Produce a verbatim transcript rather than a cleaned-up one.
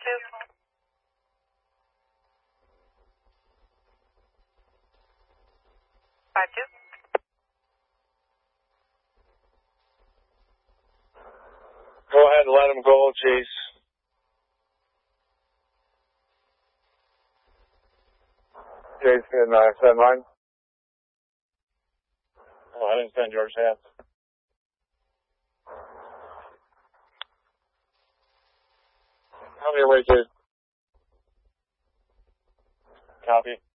two. Five two. Go ahead and let him go, Chase. Chase can uh, send mine. Go ahead and send yours, Chance. Come your way, Chase. Copy.